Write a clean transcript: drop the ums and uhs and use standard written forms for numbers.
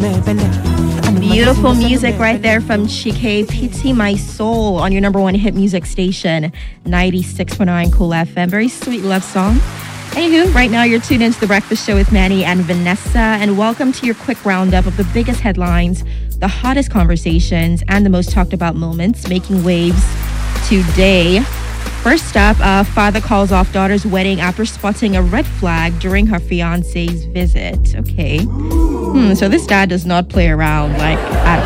Beautiful music right there from Chike, Pity My Soul on your number one hit music station, 96.9 Cool FM. Very sweet love song. Anywho, right now you're tuned into The Breakfast Show with Manny and Vanessa, and welcome to your quick roundup of the biggest headlines, the hottest conversations, and the most talked about moments making waves today. First up, father calls off daughter's wedding after spotting a red flag during her fiance's visit. Okay. So this dad does not play around, like, at